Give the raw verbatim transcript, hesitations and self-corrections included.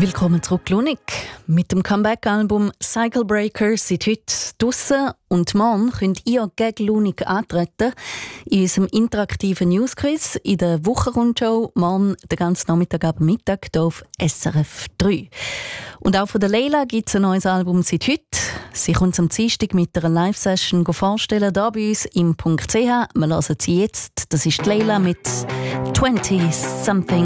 Willkommen zurück, Lunik. Mit dem Comeback-Album Cycle Breaker sind heute draussen und morgen könnt ihr gegen Lunik antreten in unserem interaktiven Newsquiz in der Wochenrundschau, morgen den ganzen Nachmittag ab Mittag hier auf S R F drei. Und auch von der Leila gibt es ein neues Album seit heute. Sie kommt am Dienstag mit einer Live-Session vorstellen, hier bei uns im .ch. Wir hören sie jetzt. Das ist die Leila mit «twenty something».